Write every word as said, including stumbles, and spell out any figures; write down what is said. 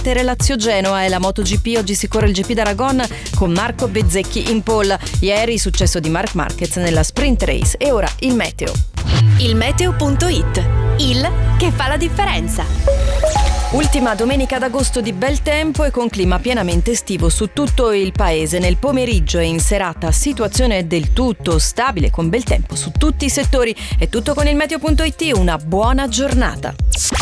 battere Lazio-Genoa e la MotoGP. Oggi si corre il G P d'Aragon con Marco Bezzecchi in pole. Ieri successo di Marc Marquez nella sprint race. E ora il meteo. Il meteo punto it, il che fa la differenza. Ultima domenica d'agosto di bel tempo e con clima pienamente estivo su tutto il paese. Nel pomeriggio e in serata situazione del tutto stabile con bel tempo su tutti i settori. È tutto con il meteo punto it, una buona giornata.